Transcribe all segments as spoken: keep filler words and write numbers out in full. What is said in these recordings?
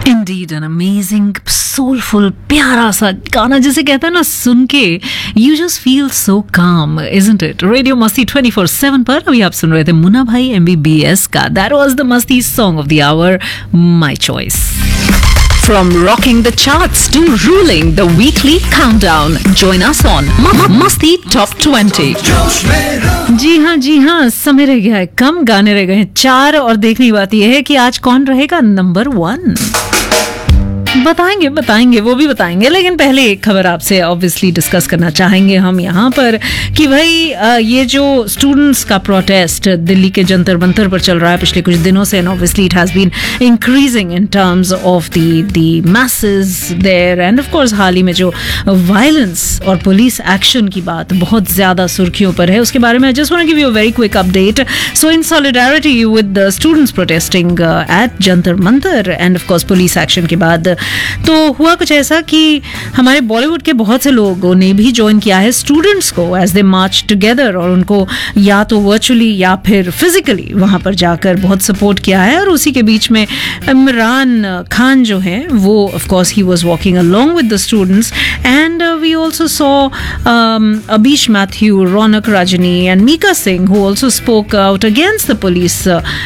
Indeed, an amazing, soulful, प्यारा सा गाना जिसे कहते हैं ना, सुन के you just feel so calm, isn't it? Radio मस्ती ट्वेंटी फोर सेवन पर अभी आप सुन रहे थे मुन्ना भाई एम बी बी एस का That was the मस्ती song of the hour, my choice. From rocking the charts to ruling the weekly countdown, join us on Masti Top twenty. जी हाँ जी हाँ, समय रह गया है कम, गाने रह गए हैं चार, और देखने की बात यह है कि आज कौन रहेगा नंबर वन. बताएंगे बताएंगे वो भी बताएंगे, लेकिन पहले एक खबर आपसे ऑब्वियसली डिस्कस करना चाहेंगे हम यहाँ पर कि भाई ये जो स्टूडेंट्स का प्रोटेस्ट दिल्ली के जंतर मंतर पर चल रहा है पिछले कुछ दिनों से, and obviously it has been increasing in terms of the the messes there, end of course हाल ही में जो वायलेंस और पुलिस एक्शन की बात बहुत ज़्यादा सुर्खियों पर है, उसके बारे में I just want to give you a very quick update. So in solidarity with the students protesting eight Jantar Mantar end of course police action के बाद, तो हुआ कुछ ऐसा कि हमारे बॉलीवुड के बहुत से लोगों ने भी ज्वाइन किया है स्टूडेंट्स को एज दे मार्च टुगेदर, और उनको या तो वर्चुअली या फिर फिजिकली वहाँ पर जाकर बहुत सपोर्ट किया है. और उसी के बीच में इमरान खान जो है वो of course he was walking along with the students, and we also saw Abish Matthew, Raunak Rajni and Mika Singh who also spoke out against the police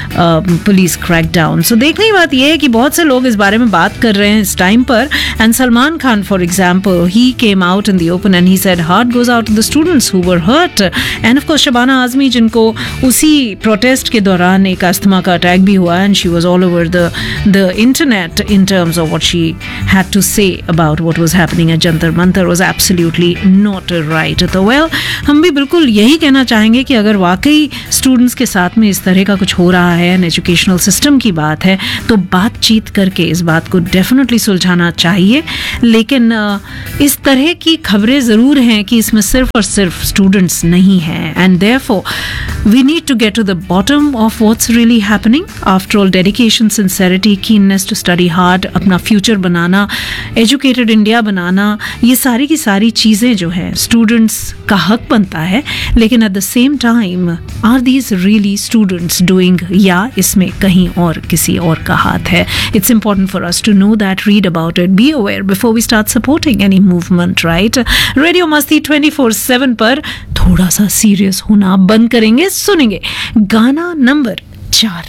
police crackdown. सो देखने की बात यह है कि बहुत से लोग इस बारे में बात कर रहे हैं इस टाइम पर, and Salman Khan for example, he came out in the open and he said heart goes out to the students who were hurt, and of course Shabana Azmi जिनको उसी प्रोटेस्ट के दौरान एक अस्थमा का attack भी हुआ, and she was all over the the internet in terms of what she had to say about what was happening at Jantar Mantar was absolutely not right. तो well, हम भी बिल्कुल यही कहना चाहेंगे कि अगर वाकई स्टूडेंट्स के साथ में इस तरह का कुछ हो रहा है, एजुकेशनल सिस्टम की बात है, तो बातचीत करके इस बात को डेफिनेटली सुलझाना चाहिए. लेकिन इस तरह की खबरें ज़रूर हैं कि इसमें सिर्फ और सिर्फ स्टूडेंट्स नहीं हैं, and therefore we need to get to the bottom of what's really happening. After all dedication, sincerity, keenness to study hard, अपना फ्यूचर बनाना, एजुकेटेड इंडिया बनाना, ये सारी की सारी चीज़ें जो है स्टूडेंट्स का हक बनता है. लेकिन at the same time are these really students doing, या इसमें कहीं और किसी और का हाथ है? It's important for us to know that, read about it, be aware before we start supporting any movement, right? Radio मस्ती ट्वेंटी फोर सेवन पर थोड़ा सा सीरियस होना बंद करेंगे, सुनेंगे गाना नंबर चार.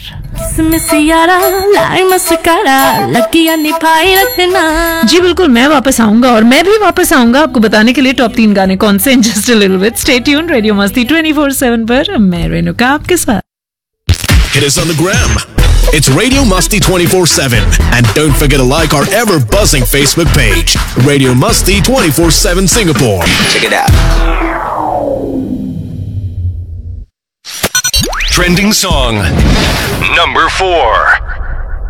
जी बिल्कुल, मैं वापस आऊंगा और मैं भी वापस आऊंगा आपको बताने के लिए टॉप तीन गाने कौन से. Just a little bit, stay tuned. Radio मस्ती ट्वेंटी फोर सेवन पर मैं रेणुका आपके साथ. Hit us on the gram. It's Radio Musty twenty-four seven. And don't forget to like our ever-buzzing Facebook page, Radio Musty twenty-four seven Singapore. Check it out. Trending song number four.